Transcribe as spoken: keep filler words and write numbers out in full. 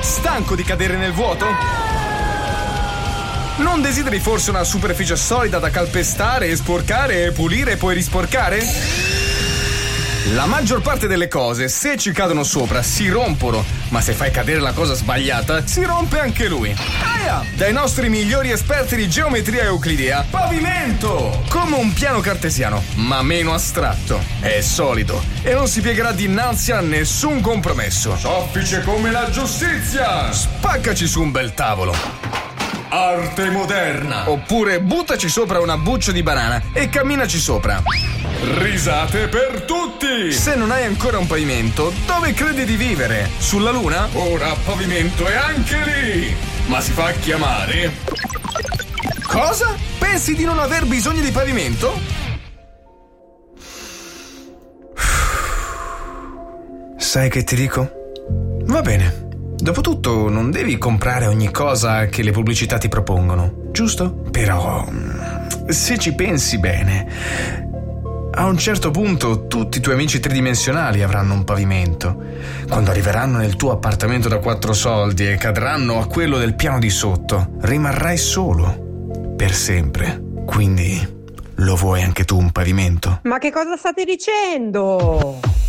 Stanco di cadere nel vuoto? Non desideri forse una superficie solida da calpestare e sporcare e pulire e poi risporcare? La maggior parte delle cose, se ci cadono sopra, si rompono, ma se fai cadere la cosa sbagliata, si rompe anche lui. Aia! Dai nostri migliori esperti di geometria euclidea, pavimento! Come un piano cartesiano, ma meno astratto. È solido e non si piegherà dinanzi a nessun compromesso. Soffice come la giustizia! Spaccaci su un bel tavolo. Arte moderna. Oppure buttaci sopra una buccia di banana e camminaci sopra. Risate per tutti! Se non hai ancora un pavimento, dove credi di vivere? Sulla luna? Ora pavimento è anche lì! Ma si fa chiamare? Cosa? Pensi di non aver bisogno di pavimento? Sai che ti dico? Va bene. Dopotutto non devi comprare ogni cosa che le pubblicità ti propongono, giusto? Però, se ci pensi bene, a un certo punto tutti i tuoi amici tridimensionali avranno un pavimento. Quando arriveranno nel tuo appartamento da quattro soldi e cadranno a quello del piano di sotto, rimarrai solo. Per sempre. Quindi, lo vuoi anche tu un pavimento? Ma che cosa state dicendo?